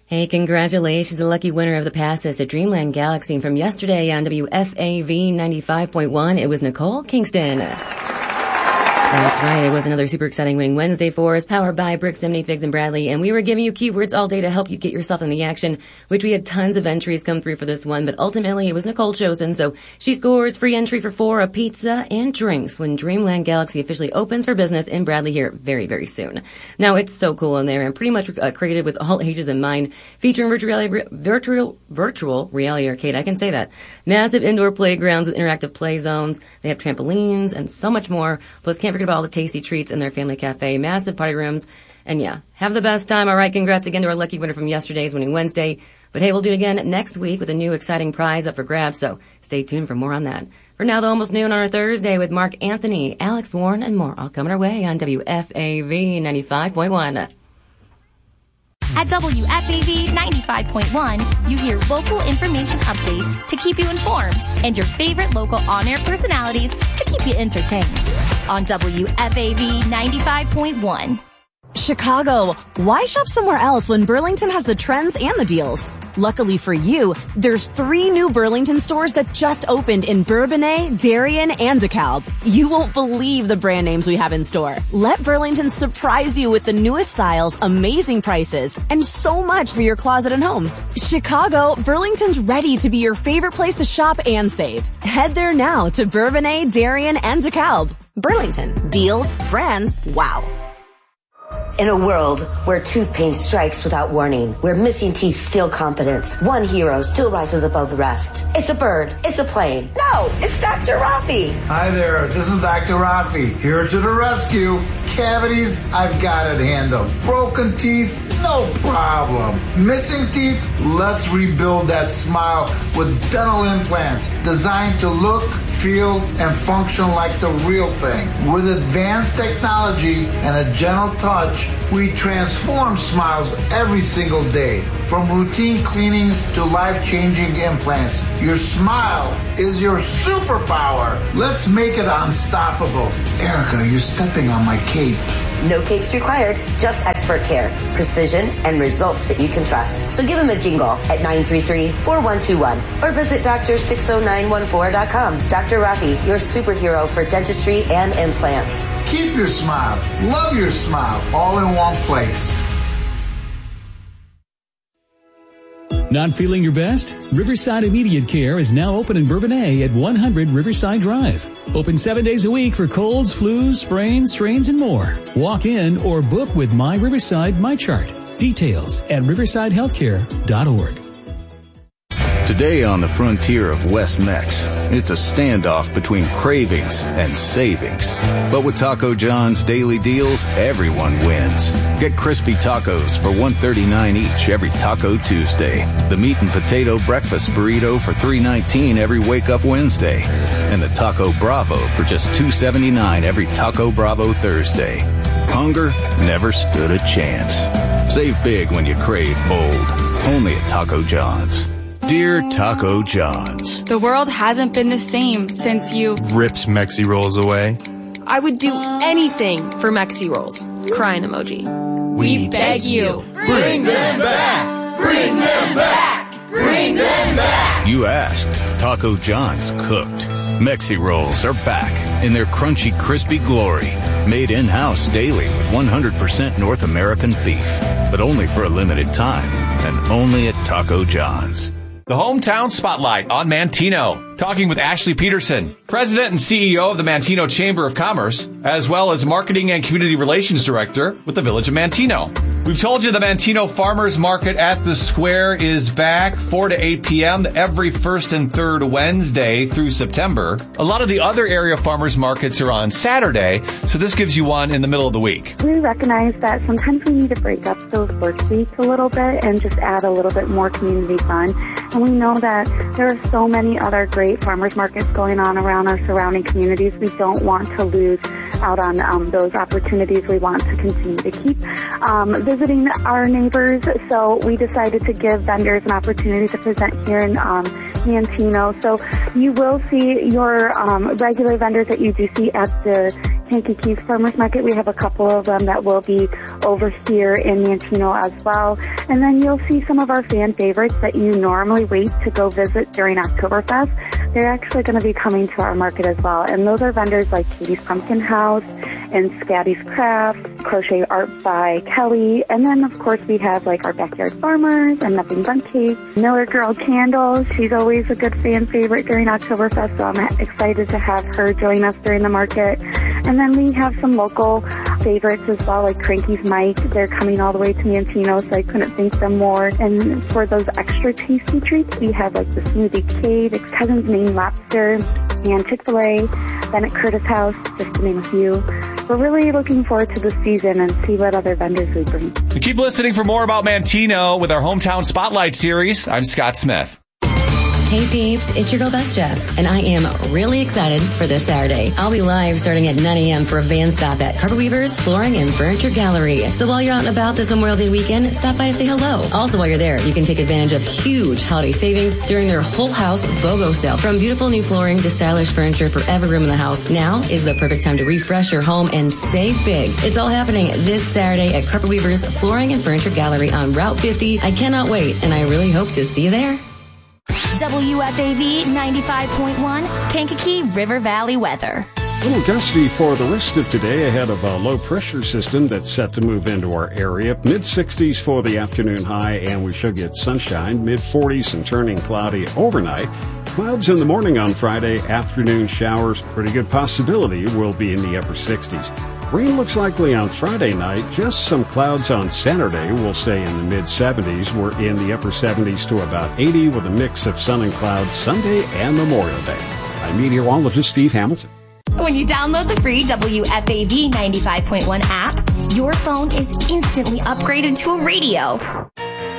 Hey, congratulations to the lucky winner of the passes at Dreamland Galaxy from yesterday on WFAV 95.1. It was Nicole Kingston. That's right. It was another super exciting winning Wednesday for us, powered by Bricks, Simney, Figs, and Bradley. And we were giving you keywords all day to help you get yourself in the action, which we had tons of entries come through for this one. But ultimately, it was Nicole chosen. So she scores free entry for 4, a pizza and drinks when Dreamland Galaxy officially opens for business in Bradley here very, very soon. Now, it's so cool in there and pretty much created with all ages in mind, featuring virtual reality arcade. I can say that. Massive indoor playgrounds with interactive play zones. They have trampolines and so much more. Plus, can't forget about all the tasty treats in their family cafe, massive party rooms, and yeah, have the best time. All right, congrats again to our lucky winner from yesterday's winning Wednesday. But hey, we'll do it again next week with a new exciting prize up for grabs, so stay tuned for more on that. For now, though, almost noon on our Thursday with Mark Anthony, Alex Warren, and more all coming our way on WFAV 95.1. At WFAV 95.1, you hear local information updates to keep you informed and your favorite local on-air personalities to keep you entertained. On WFAV 95.1. Chicago, why shop somewhere else when Burlington has the trends and the deals? Luckily for you, there's 3 new Burlington stores that just opened in Bourbonnais, Darien, and DeKalb. You won't believe the brand names we have in store. Let Burlington surprise you with the newest styles, amazing prices, and so much for your closet and home. Chicago, Burlington's ready to be your favorite place to shop and save. Head there now to Bourbonnais, Darien, and DeKalb. Burlington. Deals, brands, wow. In a world where tooth pain strikes without warning, where missing teeth steal confidence, one hero still rises above the rest. It's a bird. It's a plane. No, it's Dr. Rafi. Hi there, this is Dr. Rafi, here to the rescue. Cavities, I've got it handled. Broken teeth, no problem. Missing teeth, let's rebuild that smile with dental implants designed to look, feel, and function like the real thing. With advanced technology and a gentle touch, we transform smiles every single day. From routine cleanings to life-changing implants, your smile is your superpower. Let's make it unstoppable. Erica, you're stepping on my cape. No capes required, just expert care, precision, and results that you can trust. So give him a jingle at 933-4121 or visit Dr.60914.com. Dr. Rafi, your superhero for dentistry and implants. Keep your smile, love your smile, all in one place. Not feeling your best? Riverside Immediate Care is now open in Bourbonnais at 100 Riverside Drive. Open 7 days a week for colds, flus, sprains, strains, and more. Walk in or book with My Riverside MyChart. Details at riversidehealthcare.org. Today on the frontier of West Mex, it's a standoff between cravings and savings. But with Taco John's daily deals, everyone wins. Get crispy tacos for $1.39 each every Taco Tuesday. The meat and potato breakfast burrito for $3.19 every Wake Up Wednesday. And the Taco Bravo for just $2.79 every Taco Bravo Thursday. Hunger never stood a chance. Save big when you crave bold. Only at Taco John's. Dear Taco John's, the world hasn't been the same since you ripped Mexi Rolls away. I would do anything for Mexi Rolls. Crying emoji. We beg you. Bring them back! Bring them back! Bring them back! You asked. Taco John's cooked. Mexi Rolls are back in their crunchy, crispy glory. Made in-house daily with 100% North American beef. But only for a limited time and only at Taco John's. The Hometown Spotlight on Manteno. Talking with Ashley Peterson, President and CEO of the Manteno Chamber of Commerce, as well as Marketing and Community Relations Director with the Village of Manteno. We've told you the Manteno Farmers Market at the Square is back 4 to 8 p.m. every first and third Wednesday through September. A lot of the other area farmers markets are on Saturday, so this gives you one in the middle of the week. We recognize that sometimes we need to break up those work weeks a little bit and just add a little bit more community fun. And we know that there are so many other great farmers markets going on around our surrounding communities. We don't want to lose out on those opportunities. We want to continue to keep visiting our neighbors. So we decided to give vendors an opportunity to present here in Manteno. So you will see your regular vendors that you do see at the Kankakee's Farmers Market. We have a couple of them that will be over here in Manteno as well. And then you'll see some of our fan favorites that you normally wait to go visit during Oktoberfest. They're actually going to be coming to our market as well. And those are vendors like Katie's Pumpkin House and Scabby's Crafts, Crochet Art by Kelly. And then, of course, we have like our Backyard Farmers and Nothing But Cake. Miller Girl Candles. She's always a good fan favorite during Oktoberfest, so I'm excited to have her join us during the market. And then we have some local favorites as well, like Cranky's Mike. They're coming all the way to Manteno, so I couldn't thank them more. And for those extra tasty treats, we have like the Smoothie Cave, it's Cousin's Maine Lobster, and Chick-fil-A, Bennett Curtis House, just to name a few. We're really looking forward to the season and see what other vendors we bring. Keep listening for more about Manteno with our Hometown Spotlight series. I'm Scott Smith. Hey peeps, it's your girl Best Jess, and I am really excited for this Saturday. I'll be live starting at 9 a.m. for a van stop at Carpet Weavers Flooring and Furniture Gallery. So while you're out and about this Memorial Day weekend, stop by to say hello. Also, while you're there, you can take advantage of huge holiday savings during their whole house BOGO sale. From beautiful new flooring to stylish furniture for every room in the house, now is the perfect time to refresh your home and save big. It's all happening this Saturday at Carpet Weavers Flooring and Furniture Gallery on Route 50. I cannot wait, and I really hope to see you there. WFAV 95.1, Kankakee River Valley weather. A little gusty for the rest of today ahead of a low-pressure system that's set to move into our area. Mid-60s for the afternoon high, and we should get sunshine. Mid-40s and turning cloudy overnight. Clouds in the morning on Friday, afternoon showers. Pretty good possibility we'll be in the upper 60s. Rain looks likely on Friday night. Just some clouds on Saturday. We'll stay in the mid-70s. We're in the upper 70s to about 80 with a mix of sun and clouds Sunday and Memorial Day. I'm meteorologist Steve Hamilton. When you download the free WFAV 95.1 app, your phone is instantly upgraded to a radio.